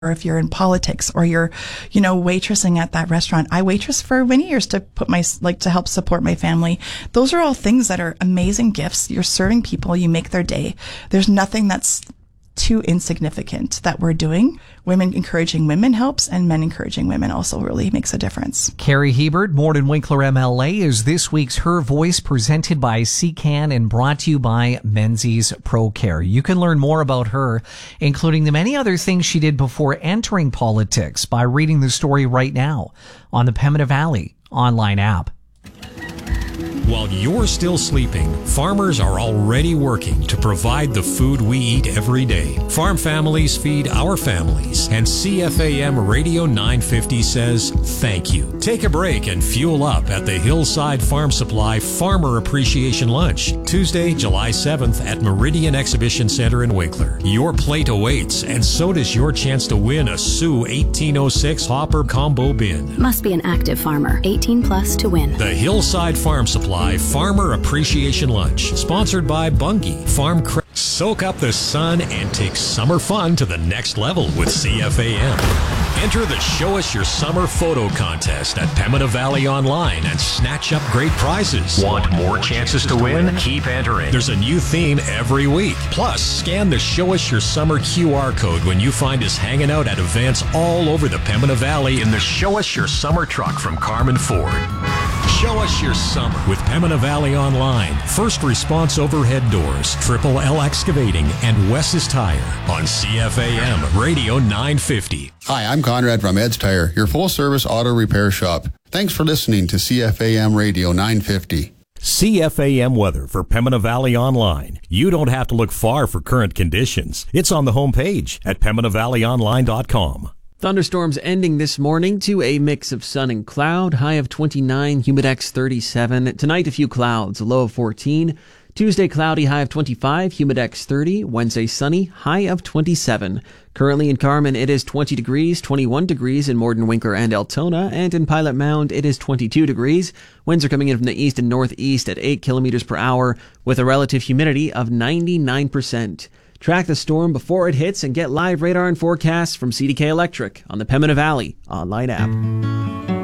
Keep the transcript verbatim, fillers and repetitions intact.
or if you're in politics or you're, you know, waitressing at that restaurant. I waitress for many years to put my, like to help support my family. Those are all things that are amazing gifts. You're serving people, you make their day. There's nothing that's too insignificant that we're doing. Women encouraging women helps, and men encouraging women also really makes a difference. Carrie Hebert, Morden Winkler M L A, is this week's Her Voice, presented by C C A N and brought to you by Menzies Pro Care. You can learn more about her, including the many other things she did before entering politics, by reading the story right now on the Pembina Valley online app. While you're still sleeping, farmers are already working to provide the food we eat every day. Farm families feed our families, and C F A M Radio nine fifty says thank you. Take a break and fuel up at the Hillside Farm Supply Farmer Appreciation Lunch, Tuesday, July seventh at Meridian Exhibition Center in Winkler. Your plate awaits, and so does your chance to win a Sioux eighteen oh six Hopper Combo Bin. Must be an active farmer, eighteen plus to win. The Hillside Farm Supply Farmer Appreciation Lunch, sponsored by Bungie Farm. Cre- Soak up the sun and take summer fun to the next level with C F A M. Enter the Show Us Your Summer photo contest at Pembina Valley Online and snatch up great prizes. Want more chances to win? Keep entering. There's a new theme every week. Plus, scan the Show Us Your Summer Q R code when you find us hanging out at events all over the Pembina Valley in the Show Us Your Summer truck from Carmen Ford. Show us your summer with Pembina Valley Online, First Response Overhead Doors, Triple L Excavating, and Wes's Tire on C F A M Radio nine fifty. Hi, I'm Conrad from Ed's Tire, your full-service auto repair shop. Thanks for listening to C F A M Radio nine fifty. C F A M weather for Pembina Valley Online. You don't have to look far for current conditions. It's on the homepage at pembina valley online dot com. Thunderstorms ending this morning to a mix of sun and cloud, high of twenty-nine, humidex thirty-seven. Tonight, a few clouds, a low of fourteen. Tuesday, cloudy, high of twenty-five, humidex thirty. Wednesday, sunny, high of twenty-seven. Currently in Carmen, it is twenty degrees, twenty-one degrees in Morden, Winkler, and Altona, and in Pilot Mound, it is twenty-two degrees. Winds are coming in from the east and northeast at eight kilometers per hour, with a relative humidity of ninety-nine percent. Track the storm before it hits and get live radar and forecasts from C D K Electric on the Pembina Valley online app.